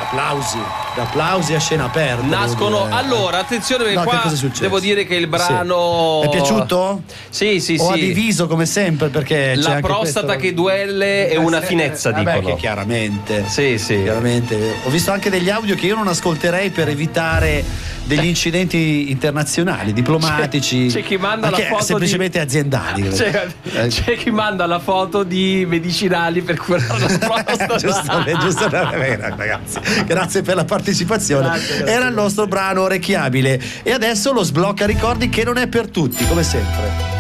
applausi a scena aperta. Nascono. Allora, attenzione, perché qua devo dire che il brano. Sì. È piaciuto? Sì. O ha diviso come sempre, perché la c'è anche prostata che duele è una finezza, dicono. Che chiaramente. Sì. Chiaramente. Ho visto anche degli audio che io non ascolterei per evitare degli incidenti internazionali, diplomatici. C'è chi manda la foto semplicemente aziendali. C'è chi manda la foto di medicinali per curare la prostata. giusto, ragazzi, grazie per la partecipazione. Grazie. Era il nostro brano orecchiabile e adesso lo sblocca ricordi, che non è per tutti, come sempre.